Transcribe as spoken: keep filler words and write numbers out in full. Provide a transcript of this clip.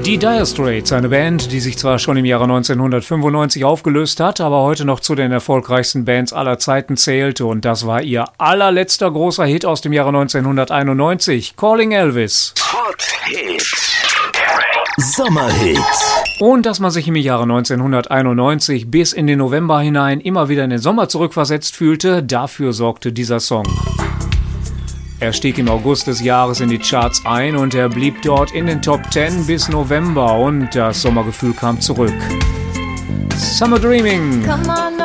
Die Dire Straits, eine Band, die sich zwar schon im Jahre neunzehnhundertfünfundneunzig aufgelöst hat, aber heute noch zu den erfolgreichsten Bands aller Zeiten zählt, und das war ihr allerletzter großer Hit aus dem Jahre neunzehnhunderteinundneunzig, Calling Elvis. Hot Hits. Sommerhits. Und dass man sich im Jahre neunzehnhunderteinundneunzig bis in den November hinein immer wieder in den Sommer zurückversetzt fühlte, dafür sorgte dieser Song. Er stieg im August des Jahres in die Charts ein und er blieb dort in den Top zehn bis November und das Sommergefühl kam zurück. Summer Dreaming. Come on.